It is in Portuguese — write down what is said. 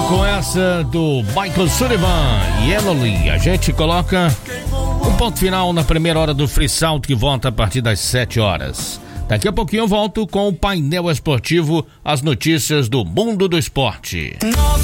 Com essa do Michael Sullivan e Emily, a gente coloca um ponto final na primeira hora do Free Salto, que volta a partir das 7 horas. Daqui a pouquinho eu volto com o painel esportivo, as notícias do mundo do esporte.